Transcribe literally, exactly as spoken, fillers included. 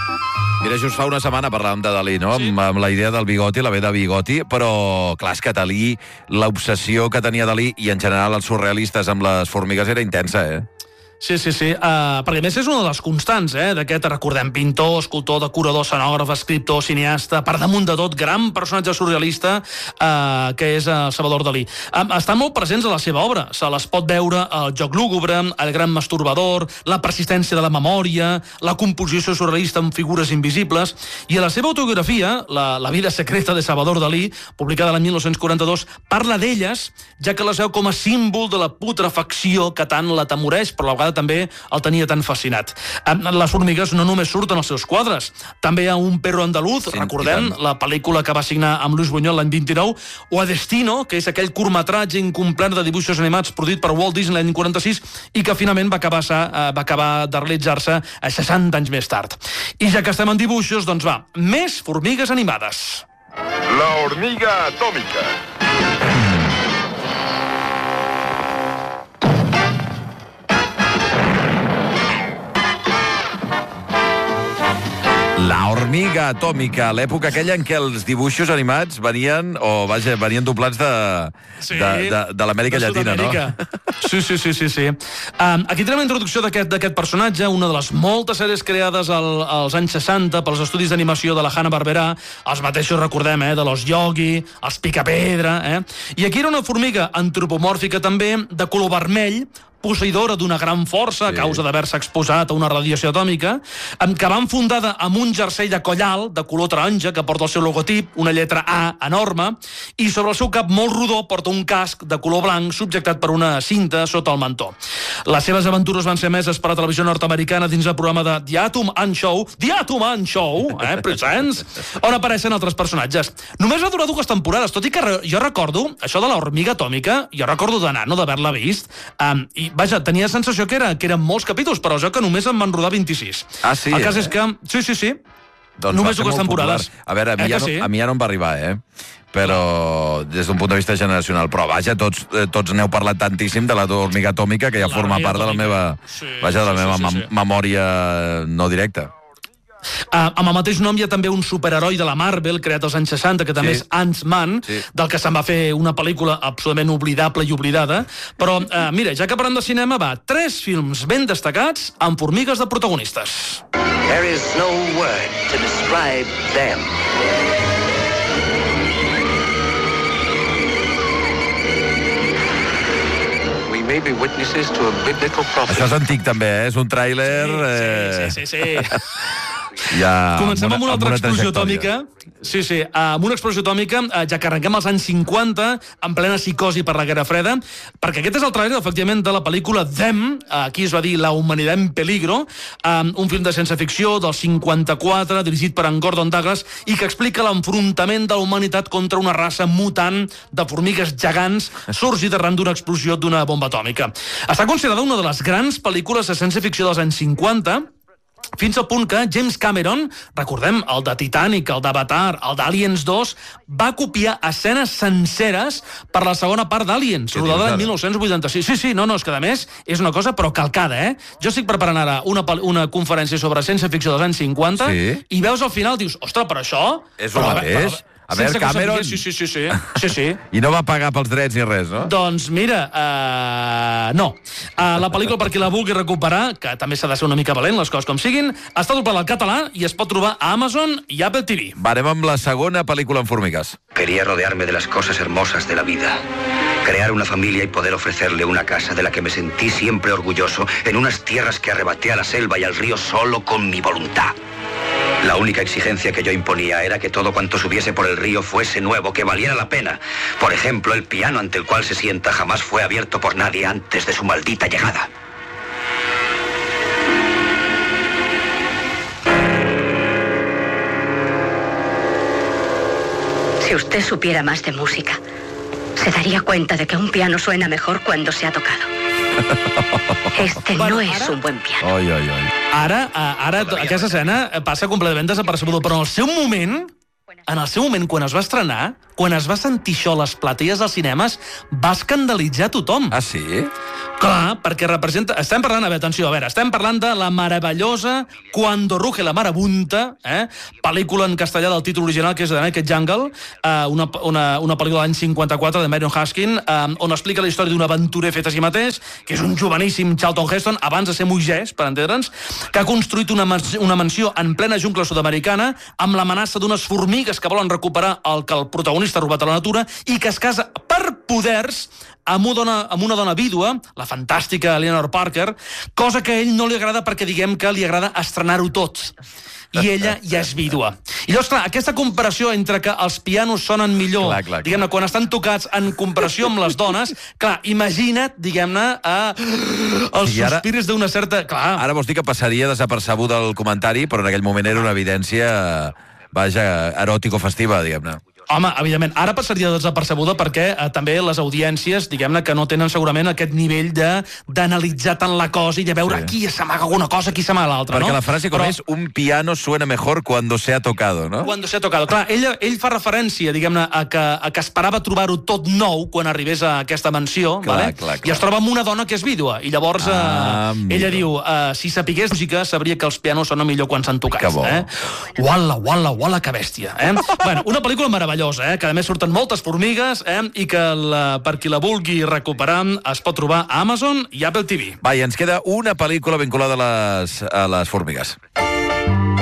Mira, just fa una setmana parlàvem de Dalí, no? Sí. Amb, amb la idea del bigoti, la ve de bigoti, però, clar, és que Dalí, l'obsessió que tenia Dalí, i en general els surrealistes amb les formigues, era intensa, eh? Sí, sí, sí. Uh, perquè, a més, és una de les constants, eh? D'aquest, recordem, pintor, escultor, decorador, escenògraf, escriptor, cineasta, per damunt de tot, gran personatge surrealista, uh, que és uh, Salvador Dalí. Uh, estan molt presents a la seva obra. Se les pot veure el joc lúgubre, el gran masturbador, la persistència de la memòria, la composició surrealista amb figures invisibles, i a la seva autobiografia, la, la vida secreta de Salvador Dalí, publicada l'any mil nou-cents quaranta-dos, parla d'elles, ja que les veu com a símbol de la putrefacció que tant l'atemoreix, però a la vegada també el tenia tan fascinat. Les formigues no només surten als seus quadres, també hi ha Un perro andaluz, sí, recordem, la pel·lícula que va signar amb Luis Buñuel l'any vint-i-nou, o a Destino, que és aquell curtmetratge incomplet de dibuixos animats produït per Walt Disney l'any quaranta-sis i que finalment va acabar, va acabar de realitzar-se a seixanta anys més tard. I ja que estem en dibuixos, doncs va, més formigues animades. La hormiga atòmica. La hormiga atòmica, l'època aquella en què els dibuixos animats venien, o vaja, venien doblats de, sí, de, de, de l'Amèrica Llatina, no? Sí, sí, sí, sí, sí. Um, aquí tenim la introducció d'aquest personatge, una de les moltes sèries creades al, als anys seixanta pels estudis d'animació de la Hanna-Barbera, els mateixos, recordem, eh, de los Yogi, els Picapedra, eh? I aquí era una formiga antropomòrfica també, de color vermell, posseïdora d'una gran força a causa d'haver-se exposat a una radiació atòmica, que va enfundada amb un jersei de coll alt, de color taronja, que porta el seu logotip, una lletra A enorme, i sobre el seu cap molt rodó porta un casc de color blanc subjectat per una cinta sota el mentó. Les seves aventures van ser emeses per la televisió nord-americana dins el programa de The Atom Ant Show, The Atom Ant Show, eh, presents, on apareixen altres personatges. Només va durar dues temporades, tot i que jo recordo, això de la hormiga atòmica, jo recordo de nano d'haver-la vist, um, i vaja, tenia la sensació que, era, que eren molts capítols, però jo que només em van rodar vint-i-sis. Ah, sí? El cas eh? és que... Sí, sí, sí. Doncs només dues temporades. Popular. A veure, a mi, eh ja no, sí? a mi ja no em va arribar, eh? Però des d'un punt de vista generacional. Però vaja, tots, tots n'heu parlat tantíssim de la hormiga atòmica que ja la forma part de la meva, sí, vaja, de la sí, meva sí, sí, sí. memòria no directa. Uh, amb el mateix nom hi ha també un superheroi de la Marvel creat als anys seixanta, que també sí. és Ant-Man, sí. del que se'n va fer una pel·lícula absolutament oblidable i oblidada, però uh, mira, ja que parlem de cinema, va, tres films ben destacats amb formigues de protagonistes. There is no word to describe them. We may be witnesses to a biblical prophecy. Això és antic també, eh? És un tràiler... Sí, eh... sí, sí, sí, sí. Ja, comencem amb una, amb una altra amb una explosió atòmica. Sí, sí, amb una explosió atòmica, ja que arrenquem als anys cinquanta, en plena psicosi per la Guerra Freda, perquè aquest és el tràiler, efectivament, de la pel·lícula Them, aquí es va dir La humanitat en peligro, un film de ciència-ficció del cinquanta-quatre, dirigit per en Gordon Douglas, i que explica l'enfrontament de la humanitat contra una raça mutant de formigues gegants sorgit arran d'una explosió d'una bomba atòmica. Està considerada una de les grans pel·lícules de ciència-ficció dels anys cinquanta, fins al punt que James Cameron, recordem, el de Titanic, el d'Avatar, el d'Aliens dos, va copiar escenes senceres per la segona part d'Aliens, rodada en mil nou-cents vuitanta-sis. Sí, sí, no, no, és que a més és una cosa però calcada, eh? Jo estic preparant ara una, una conferència sobre ciència-ficció dels anys cinquanta, sí. i veus al final, dius, ostres, però això... És el mateix? A veure, Cameron... Sí, sí, sí, sí, sí, sí. I no va pagar pels drets ni res, no? Doncs mira, uh, no. Uh, la pel·lícula, per qui la vulgui recuperar, que també s'ha de ser una mica valent, les coses com siguin, està doblada al català i es pot trobar a Amazon i Apple T V. Va, anem amb la segona pel·lícula en formigues. Quería rodearme de las cosas hermosas de la vida. Crear una familia y poder ofrecerle una casa de la que me sentí siempre orgulloso en unas tierras que arrebaté a la selva y al río solo con mi voluntad. La única exigencia que yo imponía era que todo cuanto subiese por el río fuese nuevo, que valiera la pena. Por ejemplo, el piano ante el cual se sienta jamás fue abierto por nadie antes de su maldita llegada. Si usted supiera más de música, se daría cuenta de que un piano suena mejor cuando se ha tocado. Este bueno, no és ara... un buen piano. Oi, oi, oi. Ara, ara aquesta escena passa completament desapercebuda, però en el seu moment en el seu moment, quan es va estrenar, quan es va sentir això a les platees dels cinemes, va escandalitzar tothom. Ah, sí? Clar, perquè representa... Estem parlant, a veure, atenció, a veure, estem parlant de la meravellosa Cuando ruge la marabunta, eh? Pel·lícula en castellà del títol original, que és The Naked Jungle, eh, una, una, una pel·lícula de l'any cinquanta-quatre de Marion Haskin, eh, on explica la història d'un aventurer fet a si mateix, que és un joveníssim Charlton Heston, abans de ser Moisès, per entendre'ns, que ha construït una, una mansió en plena jungla sud-americana amb l'amenaça d'unes formigues que volen recuperar el que el protagonista ha robat a la natura i que es casa per poders amb una dona, amb una dona vídua, la fantàstica Eleanor Parker, cosa que a ell no li agrada perquè diguem que li agrada estrenar-ho tot. I ella ja és vídua. I llavors, clar, aquesta comparació entre que els pianos sonen millor, clar, clar, diguem-ne, quan estan tocats en comparació amb les dones, clar, imagina't, diguem-ne, a els sí, ara, sospirs d'una certa... Clar. Ara vols dir que passaria desapercebut el comentari, però en aquell moment era una evidència, vaja, eròtico-festiva, diguem-ne. Home, evidentment, ara passaria desapercebuda perquè eh, també les audiències, diguem-ne, que no tenen segurament aquest nivell d'analitzar tant la cosa i de veure sí. Aquí s'amaga alguna cosa, aquí s'amaga l'altra, no? Perquè la frase com Però... és, un piano suena mejor cuando se ha tocado, no? Cuando se ha tocado. Clar, ell, ell fa referència, diguem-ne, a, que, a que esperava trobar-ho tot nou quan arribés a aquesta mansió, clar, vale? clar, clar. I es troba amb una dona que és vídua, i llavors ah, eh, ella diu, eh, si sapigués música, sabria que els pianos sonen millor quan s'han tocat. Que bo. Eh? Uala, uala, uala, que bèstia. Eh? Bueno, una pel·lícula meravellosa, Eh? Que a més surten moltes formigues eh? I que la, per qui la vulgui recuperar es pot trobar a Amazon i Apple T V. Va, i ens queda una pel·lícula vinculada a les, a les formigues.